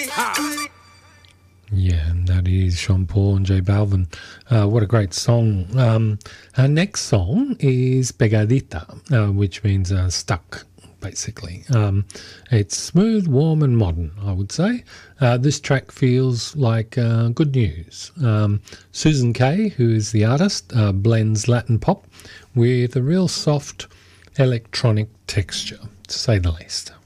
Yeah, and that is Sean Paul and J Balvin. What a great song. Our next song is Pegadita, which means stuck, basically. It's smooth, warm and modern, I would say. This track feels like good news. Susan Kay, who is the artist, blends Latin pop with a real soft electronic texture, to say the least.